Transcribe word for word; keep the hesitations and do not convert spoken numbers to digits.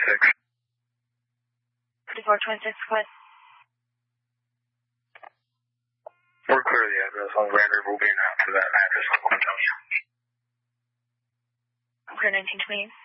twenty-six. fifty-four twenty-six, what? We're clear of the address on Grand River. We'll be in out to that address on Quintonia. Okay, nineteen twenty.